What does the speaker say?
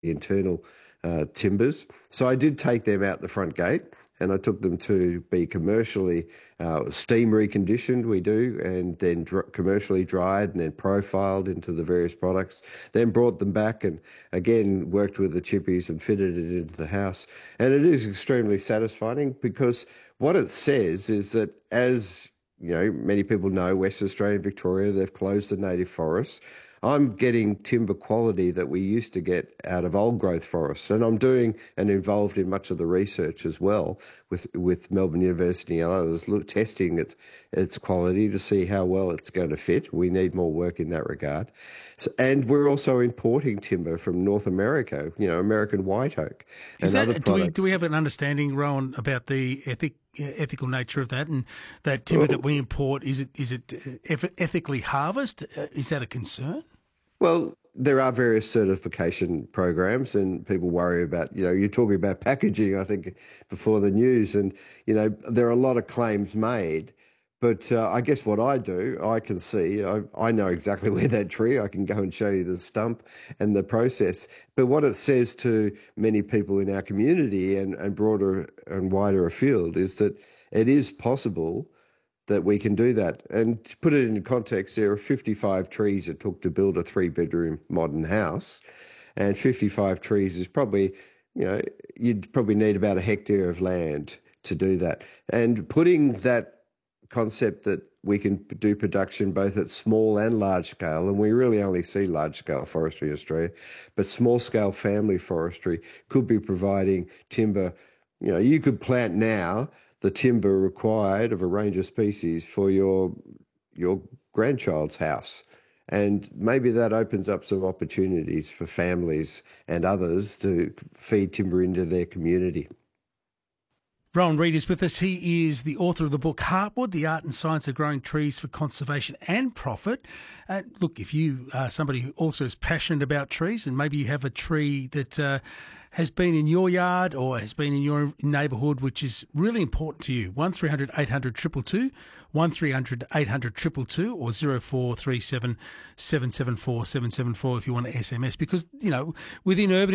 internal timbers. So I did take them out the front gate, and I took them to be commercially steam reconditioned, we do, and then commercially dried and then profiled into the various products, then brought them back and again worked with the chippies and fitted it into the house. And it is extremely satisfying because what it says is that, as you know, many people know, West Australia and Victoria, they've closed the native forests. I'm getting timber quality that we used to get out of old growth forests, and I'm doing and involved in much of the research as well with Melbourne University and others, testing its quality to see how well it's going to fit. We need more work in that regard. And we're also importing timber from North America, you know, American white oak and other products. Do we have an understanding, Rowan, about the ethical nature of that, and that timber that we import, is it ethically harvested? Is that a concern? Well, there are various certification programs, and people worry about, you know, you're talking about packaging, I think, before the news, and, you know, there are a lot of claims made. But I guess what I do, I can see, I know exactly where that tree, I can go and show you the stump and the process. But what it says to many people in our community and broader and wider afield is that it is possible that we can do that. And to put it into context, there are 55 trees it took to build a 3-bedroom modern house. And 55 trees is probably, you know, you'd probably need about a hectare of land to do that. And putting that concept that we can do production both at small and large scale, and we really only see large scale forestry in Australia, but small scale family forestry could be providing timber. You know, you could plant now the timber required of a range of species for your grandchild's house. And maybe that opens up some opportunities for families and others to feed timber into their community. Rowan Reid is with us. He is the author of the book Heartwood, The Art and Science of Growing Trees for Conservation and Profit. Look, if you are somebody who also is passionate about trees, and maybe you have a tree that has been in your yard or has been in your neighbourhood, which is really important to you, 1300 800 222, 1300 800 222, or 0437 774 774 if you want to SMS. Because, you know, within urban